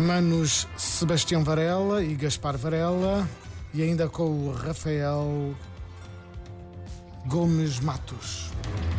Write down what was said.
Manos Sebastião Varela e Gaspar Varela, e ainda com o Rafael Gomes Matos.